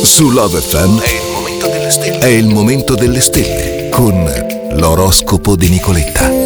Su Love FM è il momento delle stelle con l'oroscopo di Nicoletta.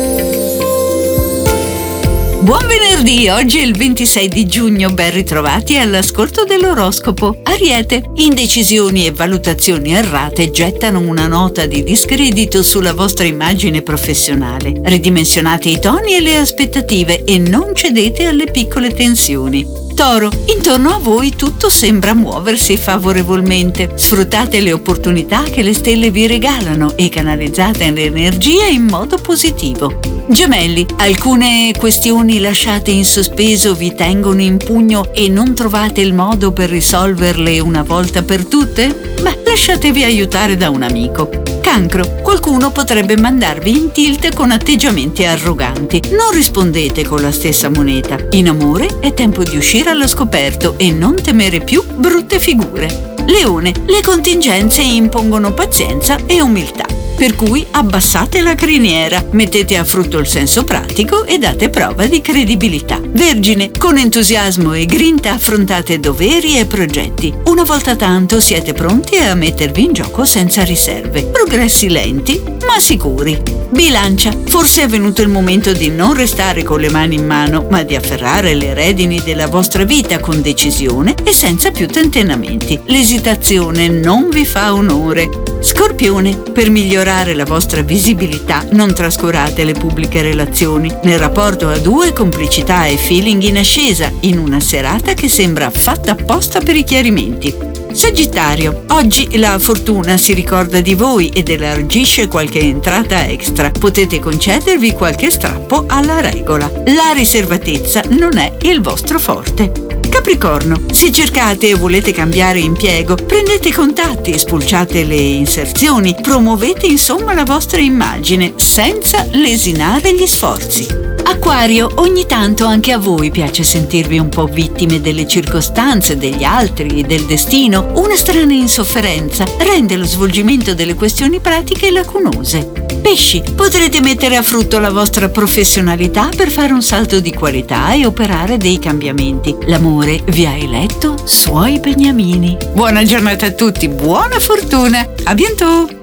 Buon venerdì, oggi è il 26 di giugno, ben ritrovati all'ascolto dell'oroscopo. Ariete, indecisioni e valutazioni errate gettano una nota di discredito sulla vostra immagine professionale. Ridimensionate i toni e le aspettative e non cedete alle piccole tensioni. Toro, intorno a voi tutto sembra muoversi favorevolmente. Sfruttate le opportunità che le stelle vi regalano e canalizzate le energie in modo positivo. Gemelli, alcune questioni lasciate in sospeso vi tengono in pugno e non trovate il modo per risolverle una volta per tutte? Beh, lasciatevi aiutare da un amico. Cancro, qualcuno potrebbe mandarvi in tilt con atteggiamenti arroganti. Non rispondete con la stessa moneta. In amore è tempo di uscire allo scoperto e non temere più brutte figure. Leone, le contingenze impongono pazienza e umiltà, per cui abbassate la criniera, mettete a frutto il senso pratico e date prova di credibilità. Vergine, con entusiasmo e grinta affrontate doveri e progetti. Una volta tanto siete pronti a mettervi in gioco senza riserve. Progressi lenti, ma sicuri. Bilancia, forse è venuto il momento di non restare con le mani in mano, ma di afferrare le redini della vostra vita con decisione e senza più tentennamenti. L'esitazione non vi fa onore. Scorpione, per migliorare la vostra visibilità non trascurate le pubbliche relazioni. Nel rapporto a due, complicità e feeling in ascesa, in una serata che sembra fatta apposta per i chiarimenti. Sagittario, oggi la fortuna si ricorda di voi ed elargisce qualche entrata extra. Potete concedervi qualche strappo alla regola. La riservatezza non è il vostro forte. Capricorno, se cercate e volete cambiare impiego, prendete contatti, spulciate le inserzioni, promuovete insomma la vostra immagine senza lesinare gli sforzi. Acquario, ogni tanto anche a voi piace sentirvi un po' vittime delle circostanze, degli altri, del destino. Una strana insofferenza rende lo svolgimento delle questioni pratiche lacunose. Pesci, potrete mettere a frutto la vostra professionalità per fare un salto di qualità e operare dei cambiamenti. L'amore vi ha eletto suoi beniamini. Buona giornata a tutti, buona fortuna, a bientôt!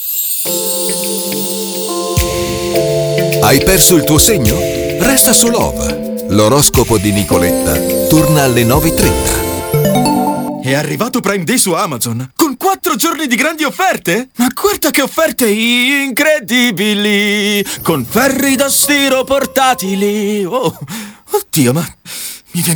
Hai perso il tuo segno? Resta su Love. L'oroscopo di Nicoletta torna alle 9:30. È arrivato Prime Day su Amazon, con 4 giorni di grandi offerte? Ma guarda che offerte incredibili! Con ferri da stiro portatili! Oh, oddio, ma mi viene